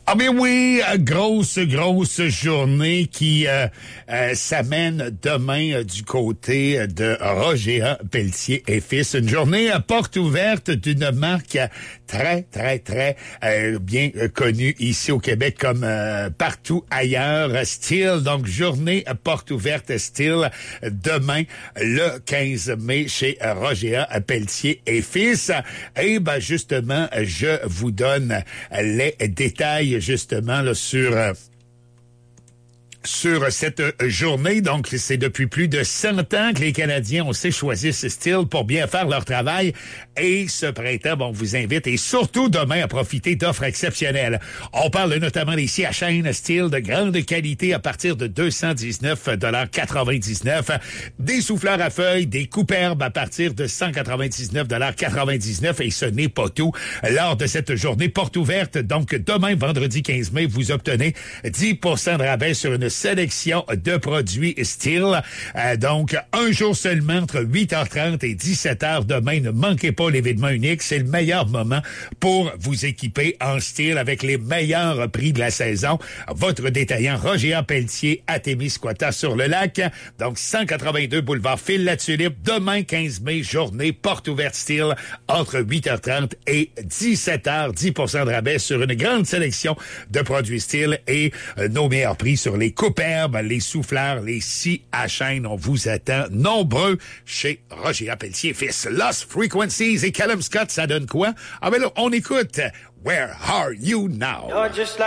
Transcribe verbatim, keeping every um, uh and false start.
Ah bien oui, grosse, grosse journée qui euh, euh, s'amène demain euh, du côté de Roger Pelletier et Fils. Une journée à porte ouverte d'une marque très, très, très euh, bien connue ici au Québec comme euh, partout ailleurs. Stihl, donc journée à porte ouverte Stihl demain, le quinze mai, chez Roger Pelletier et Fils. Et ben justement, je vous donne les détails justement là, sur euh, sur cette journée. Donc, c'est depuis plus de cent ans que les Canadiens, on sait, choisissent Stihl pour bien faire leur travail. Et ce printemps, bon, on vous invite, et surtout demain, à profiter d'offres exceptionnelles. On parle notamment des scies à chaîne Stihl de grande qualité à partir de deux cent dix-neuf dollars quatre-vingt-dix-neuf. Des souffleurs à feuilles, des coupes-herbes à partir de cent quatre-vingt-dix-neuf dollars quatre-vingt-dix-neuf. Et ce n'est pas tout. Lors de cette journée porte ouverte, donc demain, vendredi quinze mai, vous obtenez dix pour cent de rabais sur une sélection de produits Stihl. Euh, donc, un jour seulement, entre huit heures trente et dix-sept heures demain. Ne manquez pas l'événement unique. C'est le meilleur moment pour vous équiper en Stihl avec les meilleurs prix de la saison. Votre détaillant Roger Pelletier à Témiscouata sur le lac. Donc, cent quatre-vingt-deux boulevard Phil-la-Tulipe. Demain, quinze mai, journée porte ouverte Stihl entre huit heures trente et dix-sept heures. dix pour cent de rabais sur une grande sélection de produits Stihl et euh, nos meilleurs prix sur les coupe-herbes, les souffleurs, les scies à chaîne. On vous attend nombreux chez Roger Pelletier Fils. Lost Frequencies et Callum Scott, ça donne quoi? Ah ben là, on écoute Where Are You Now?